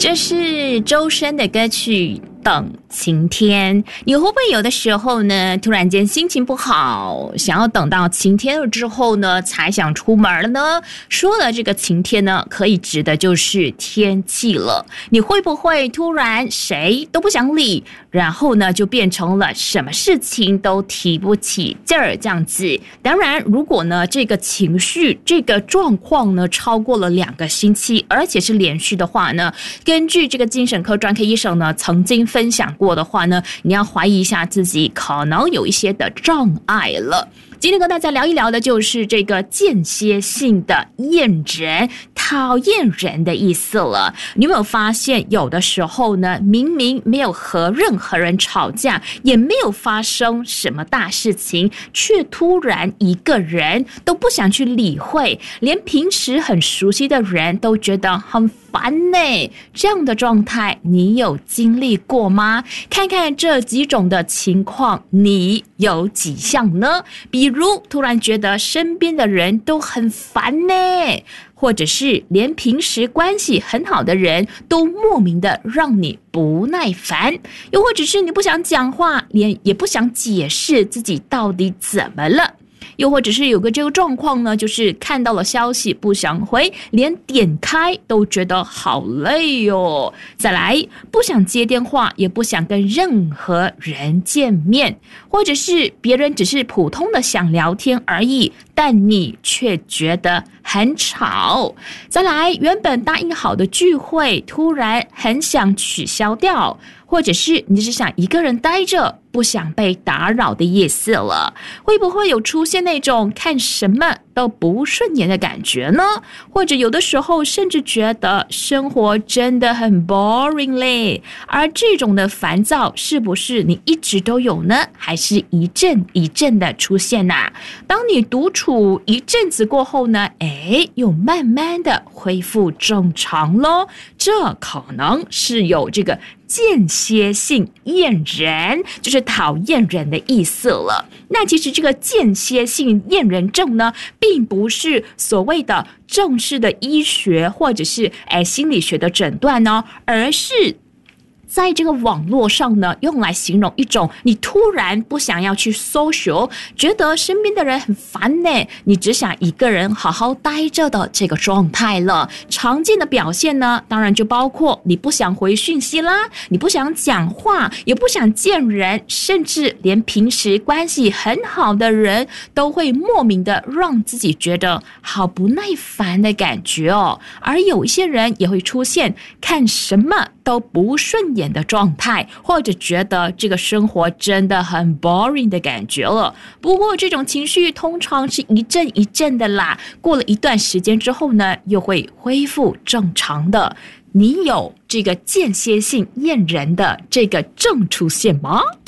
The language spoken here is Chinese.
这是周深的歌曲等晴天。你会不会有的时候呢，突然间心情不好，想要等到晴天了之后呢，才想出门了呢？说了这个晴天呢，可以指的就是天气了。你会不会突然谁都不想理，然后呢，就变成了什么事情都提不起劲儿这样子？当然，如果呢这个情绪、这个状况呢超过了2个星期，而且是连续的话呢，根据这个精神科专科医生呢曾经分享过的话呢，你要怀疑一下自己可能有一些的障碍了。今天跟大家聊一聊的就是这个间歇性的厌人、讨厌人的意思了。你有没有发现，有的时候呢，明明没有和任何人吵架，也没有发生什么大事情，却突然一个人都不想去理会，连平时很熟悉的人都觉得很烦呢。这样的状态你有经历过吗？看看这几种的情况，你有几项呢？比如突然觉得身边的人都很烦呢，或者是连平时关系很好的人都莫名的让你不耐烦，又或者是你不想讲话，也不想解释自己到底怎么了。又或者是有个这个状况呢，就是看到了消息不想回，连点开都觉得好累哦。再来，不想接电话，也不想跟任何人见面，或者是别人只是普通的想聊天而已，但你却觉得很吵。再来，原本答应好的聚会，突然很想取消掉，或者是你只想一个人待着，不想被打扰的意思了。会不会有出现那种看什么都不顺眼的感觉呢？或者有的时候甚至觉得生活真的很 boring 嘞。而这种的烦躁是不是你一直都有呢？还是一阵一阵的出现啊？当你独处一阵子过后呢，又慢慢的恢复正常咯。这可能是有这个间歇性厌人，就是讨厌人的意思了。那其实这个间歇性厌人症呢，并不是所谓的正式的医学或者是心理学的诊断呢，而是在这个网络上呢，用来形容一种你突然不想要去 social， 觉得身边的人很烦呢，你只想一个人好好待着的这个状态了。常见的表现呢，当然就包括你不想回讯息啦，你不想讲话，也不想见人，甚至连平时关系很好的人都会莫名的让自己觉得好不耐烦的感觉哦。而有一些人也会出现看什么都不顺眼的状态，或者觉得这个生活真的很 boring 的感觉了。不过这种情绪通常是一阵一阵的啦，过了一段时间之后呢，又会恢复正常的。你有这个间歇性厌人的这个症出现吗？